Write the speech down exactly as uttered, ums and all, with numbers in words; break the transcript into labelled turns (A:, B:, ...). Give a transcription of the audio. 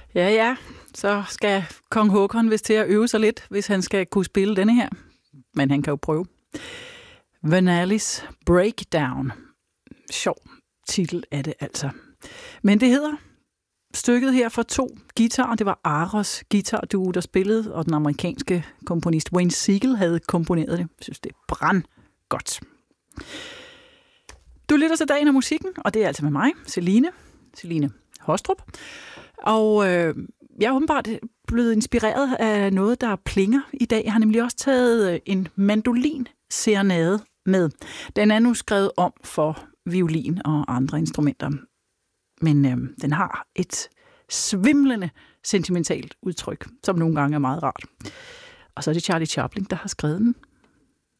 A: Ja, ja, så skal kong Håkon vist til at øve sig lidt, hvis han skal kunne spille denne her. Men han kan jo prøve. Vanellis Breakdown. Sjov titel er det altså. Men det hedder stykket her for to guitarer. Det var Aros guitarduo, der spillede, og den amerikanske komponist Wayne Siegel havde komponeret det. Jeg synes, det er brandgodt. Du lytter til Dagen af Musikken, og det er altså med mig, Celine. Celine Hostrup. Og øh, jeg er åbenbart blevet inspireret af noget, der plinger i dag. Jeg har nemlig også taget en mandolin-serenade med. Den er nu skrevet om for violin og andre instrumenter. Men øh, den har et svimlende sentimentalt udtryk, som nogle gange er meget rart. Og så er det Charlie Chaplin, der har skrevet den.